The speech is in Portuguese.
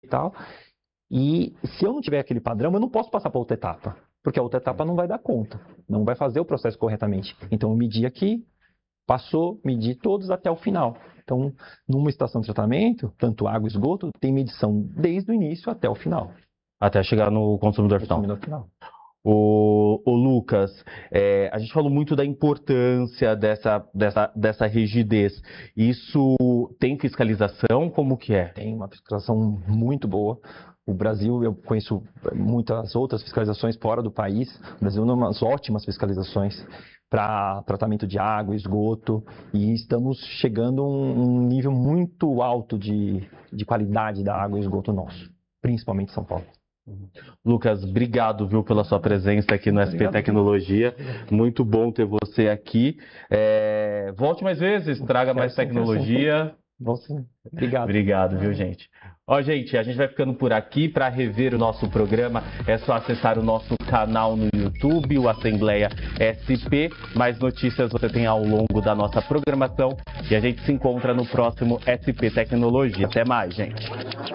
e tal. E se eu não tiver aquele padrão, eu não posso passar para outra etapa, porque a outra etapa não vai dar conta, não vai fazer o processo corretamente. Então eu medi aqui, passou, medi todos até o final. Então, numa estação de tratamento, tanto água e esgoto, tem medição desde o início até o final. Até chegar no consumidor final. O Lucas, a gente falou muito da importância dessa rigidez. Isso tem fiscalização? Como que é? Tem uma fiscalização muito boa. O Brasil, eu conheço muitas outras fiscalizações fora do país. O Brasil tem umas ótimas fiscalizações para tratamento de água, esgoto, e estamos chegando a um nível muito alto de qualidade da água e esgoto nosso, principalmente em São Paulo. Lucas, obrigado, viu, pela sua presença aqui no SP Tecnologia. Muito bom ter você aqui. Volte mais vezes, traga mais tecnologia. Obrigado. Obrigado, viu, gente? Ó, gente, a gente vai ficando por aqui. Para rever o nosso programa, é só acessar o nosso canal no YouTube, o Assembleia SP. Mais notícias você tem ao longo da nossa programação. E a gente se encontra no próximo SP Tecnologia. Até mais, gente.